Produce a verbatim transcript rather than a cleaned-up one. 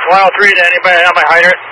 one oh three to anybody have my hydrant?